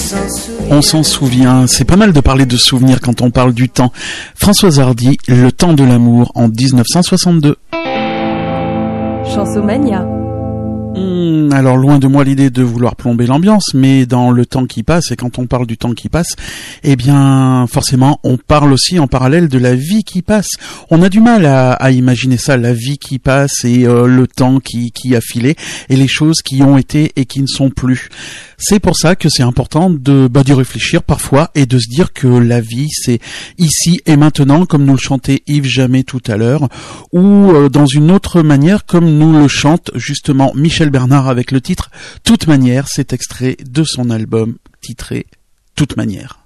On s'en souvient, c'est pas mal de parler de souvenirs quand on parle du temps. Françoise Hardy, Le temps de l'amour en 1962. Chansomania. Alors loin de moi l'idée de vouloir plomber l'ambiance, mais dans le temps qui passe, et quand on parle du temps qui passe, eh bien forcément on parle aussi en parallèle de la vie qui passe. On a du mal à imaginer ça, la vie qui passe et le temps qui a filé, et les choses qui ont été et qui ne sont plus. C'est pour ça que c'est important d'y réfléchir parfois et de se dire que la vie c'est ici et maintenant, comme nous le chantait Yves Jamais tout à l'heure, ou dans une autre manière comme nous le chante justement Michel Bernard avec le titre Toute manière, c'est extrait de son album titré Toute manière.